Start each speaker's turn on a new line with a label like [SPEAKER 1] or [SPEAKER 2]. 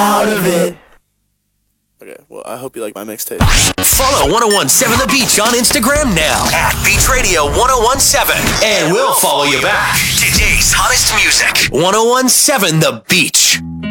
[SPEAKER 1] out of it.
[SPEAKER 2] Okay, well, I hope you like my mixtape.
[SPEAKER 3] Follow 1017 The Beach on Instagram now at Beach Radio 1017. And we'll follow you back. Today's hottest music. 1017 The Beach.